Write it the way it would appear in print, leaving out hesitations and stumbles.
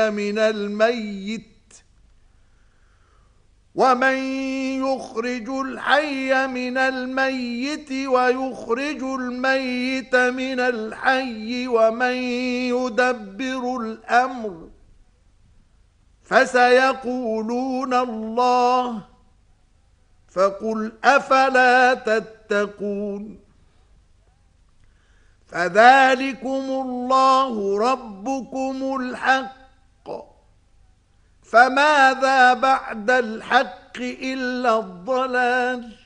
من الميت ومن يخرج الحي من الميت ويخرج الميت من الحي ومن يدبر الأمر فسيقولون الله فقل أفلا تتقون فذلكم الله ربكم الحق فماذا بعد الحق إلا الضلال